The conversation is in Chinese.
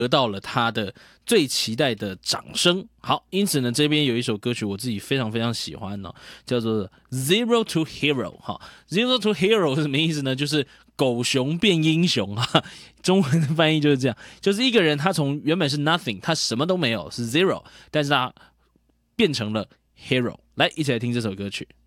得到了他的最期待的掌声。好，因此呢，这边有一首歌曲我自己非常非常喜欢哦，叫做 Zero to Hero。哈 ，Zero to Hero 是什么意思呢？就是狗熊变英雄哈，中文的翻译就是这样，就是一个人他从原本是 nothing， 他什么都没有，是 zero， 但是他变成了 hero。来，一起来听这首歌曲。